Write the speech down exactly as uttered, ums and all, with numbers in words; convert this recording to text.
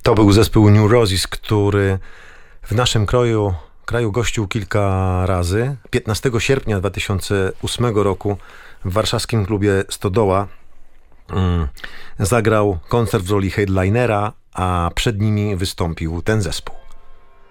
To był zespół New Roses, który w naszym kraju, kraju gościł kilka razy. piętnastego sierpnia dwa tysiące ósmego roku w warszawskim klubie Stodoła mm, zagrał koncert w roli headlinera, a przed nimi wystąpił ten zespół.